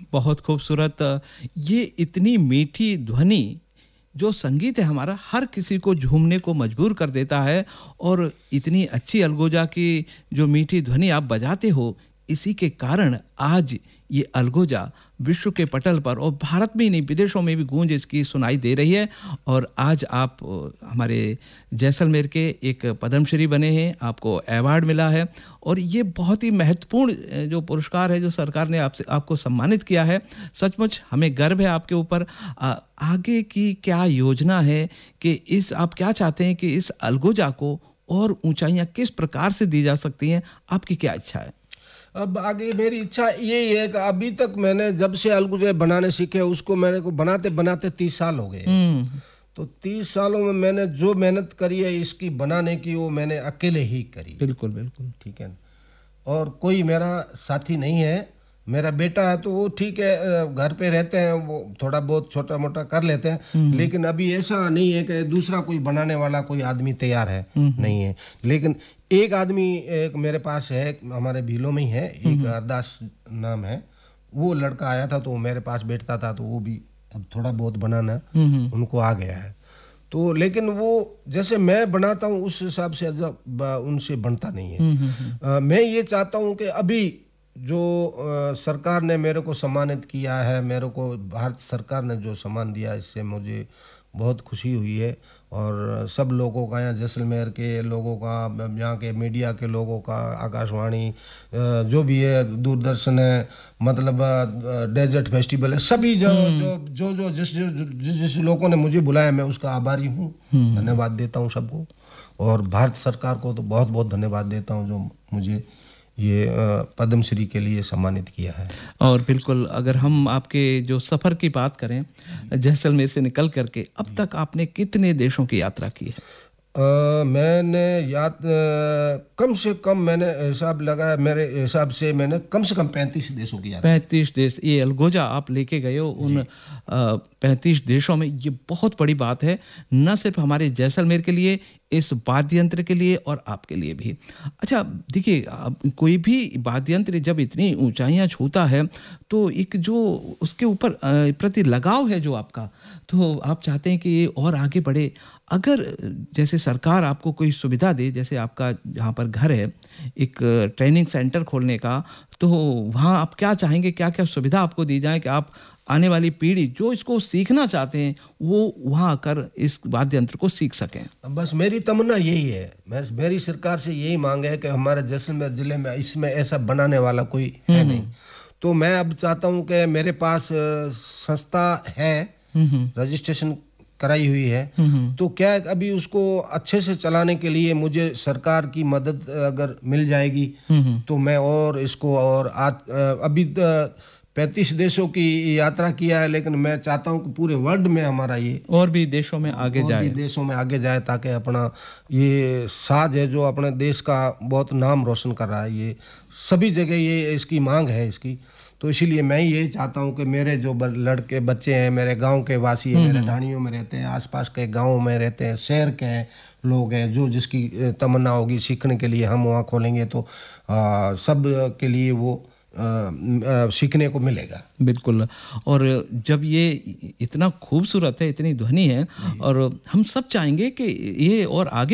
बहुत खूबसूरत। ये इतनी मीठी ध्वनि, जो संगीत है हमारा, हर किसी को झूमने को मजबूर कर देता है। और इतनी अच्छी अलगोजा की जो मीठी ध्वनि आप बजाते हो, इसी के कारण आज ये अलगोजा विश्व के पटल पर और भारत में ही नहीं, विदेशों में भी गूंज इसकी सुनाई दे रही है। और आज आप हमारे जैसलमेर के एक पद्मश्री बने हैं, आपको अवार्ड मिला है। और ये बहुत ही महत्वपूर्ण जो पुरस्कार है, जो सरकार ने आपको सम्मानित किया है। सचमुच हमें गर्व है आपके ऊपर। आगे की क्या योजना है कि आप क्या चाहते हैं कि इस अलगोजा को और ऊंचाइयां किस प्रकार से दी जा सकती हैं? आपकी क्या इच्छा है? अब आगे मेरी इच्छा यही है कि अभी तक मैंने जब से अलगुजे बनाने सीखे, उसको मेरे को बनाते बनाते 30 साल हो गए। तो 30 सालों में मैंने जो मेहनत करी है इसकी बनाने की, वो मैंने अकेले ही करी। बिल्कुल बिल्कुल, ठीक है। और कोई मेरा साथी नहीं है। मेरा बेटा है तो वो ठीक है, घर पे रहते हैं, वो थोड़ा बहुत छोटा मोटा कर लेते हैं। लेकिन अभी ऐसा नहीं है कि दूसरा कोई बनाने वाला कोई आदमी तैयार है, नहीं है। लेकिन एक आदमी एक मेरे पास है, हमारे भीलों में ही है, एक अरदास नाम है। वो लड़का आया था तो वो मेरे पास बैठता था, तो वो भी अब थोड़ा बहुत बनाना उनको आ गया है। तो लेकिन वो जैसे मैं बनाता हूँ उस हिसाब से उनसे बनता नहीं है। मैं ये चाहता हूँ कि अभी जो सरकार ने मेरे को सम्मानित किया है, मेरे को भारत सरकार ने जो सम्मान दिया, इससे मुझे बहुत खुशी हुई है। और सब लोगों का, यहाँ जैसलमेर के लोगों का, यहाँ के मीडिया के लोगों का, आकाशवाणी जो भी है, दूरदर्शन है, मतलब डेजर्ट फेस्टिवल है, सभी जिस लोगों ने मुझे बुलाया, मैं उसका आभारी हूँ। धन्यवाद देता हूँ सबको। और भारत सरकार को तो बहुत बहुत धन्यवाद देता हूँ जो मुझे ये पद्मश्री के लिए सम्मानित किया है। और बिल्कुल, अगर हम आपके जो सफ़र की बात करें, जैसलमेर से निकल करके अब तक आपने कितने देशों की यात्रा की है? मैंने कम से कम, मैंने हिसाब लगाया, मेरे हिसाब से मैंने कम से कम 35 देशों की यात्रा। 35 देश, ये अलगोजा आप लेके गए हो उन 35 देशों में। ये बहुत बड़ी बात है, न सिर्फ हमारे जैसलमेर के लिए, इस वाद्य यंत्र के लिए और आपके लिए भी। अच्छा देखिए, कोई भी वाद्य यंत्र जब इतनी ऊंचाइयां छूता है तो एक जो उसके ऊपर प्रति लगाव है जो आपका, तो आप चाहते हैं कि ये और आगे बढ़े। अगर जैसे सरकार आपको कोई सुविधा दे, जैसे आपका जहाँ पर घर है, एक ट्रेनिंग सेंटर खोलने का, तो वहाँ आप क्या चाहेंगे, क्या क्या सुविधा आपको दी जाए कि आप आने वाली पीढ़ी जो इसको सीखना चाहते हैं वो वहाँ आकर इस वाद्य यंत्र को सीख सकें? बस मेरी तमन्ना यही है, मेरी सरकार से यही मांग है कि हमारे जैसलमेर जिले में इसमें ऐसा बनाने वाला कोई है नहीं। तो मैं अब चाहता हूँ कि मेरे पास संस्था है, रजिस्ट्रेशन कराई हुई है, तो क्या अभी उसको अच्छे से चलाने के लिए मुझे सरकार की मदद अगर मिल जाएगी तो मैं और इसको, और अभी 35 देशों की यात्रा किया है, लेकिन मैं चाहता हूं कि पूरे वर्ल्ड में हमारा ये और भी देशों में आगे जाए, और भी देशों में आगे जाए, ताकि अपना ये साज है जो अपने देश का बहुत नाम रोशन कर रहा है, ये सभी जगह ये इसकी मांग है इसकी। तो इसीलिए मैं यही चाहता हूं कि मेरे जो लड़के बच्चे हैं, मेरे गांव के वासी हैं, मेरे ढाणियों में रहते हैं, आसपास के गांवों में रहते हैं, शहर के लोग हैं, जो जिसकी तमन्ना होगी सीखने के लिए हम वहाँ खोलेंगे तो सब के लिए वो सीखने को मिलेगा। बिल्कुल। और जब ये इतना खूबसूरत है, इतनी ध्वनि है, और हम सब चाहेंगे कि ये और आगे